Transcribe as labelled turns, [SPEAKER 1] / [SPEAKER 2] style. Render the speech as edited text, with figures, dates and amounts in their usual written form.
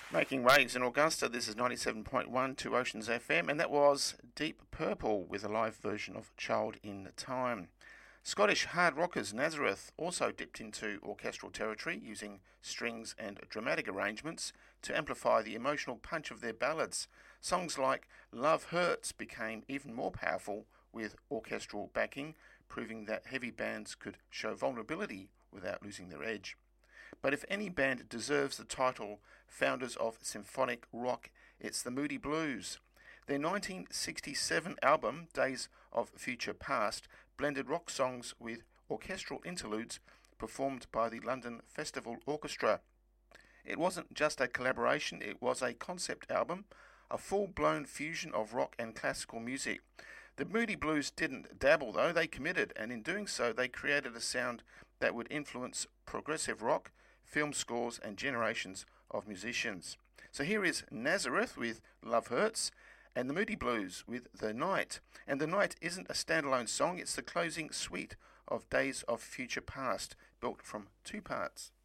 [SPEAKER 1] Making waves in Augusta, this is 97.1 Two Oceans FM, and that was Deep Purple with a live version of Child in Time. Scottish hard rockers Nazareth also dipped into orchestral territory, using strings and dramatic arrangements to amplify the emotional punch of their ballads. Songs like Love Hurts became even more powerful with orchestral backing, proving that heavy bands could show vulnerability without losing their edge. But if any band deserves the title Founders of Symphonic Rock, it's the Moody Blues. Their 1967 album, Days of Future Past, blended rock songs with orchestral interludes performed by the London Festival Orchestra. It wasn't just a collaboration, it was a concept album, a full-blown fusion of rock and classical music. The Moody Blues didn't dabble though, they committed, and in doing so they created a sound that would influence progressive rock, film scores and generations of musicians. So here is Nazareth with Love Hurts and the Moody Blues with The Night. And The Night isn't a standalone song, it's the closing suite of Days of Future Past, built from two parts.